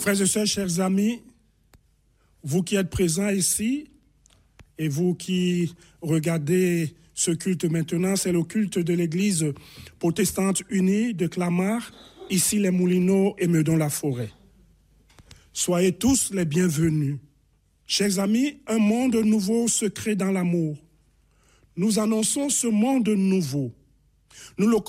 Frères et sœurs, chers amis, vous qui êtes présents ici et vous qui regardez ce culte maintenant, c'est le culte de l'Église protestante unie de Clamart, ici les Moulineaux et Meudon-la-Forêt. Soyez tous les bienvenus. Chers amis, un monde nouveau se crée dans l'amour. Nous annonçons ce monde nouveau. Nous le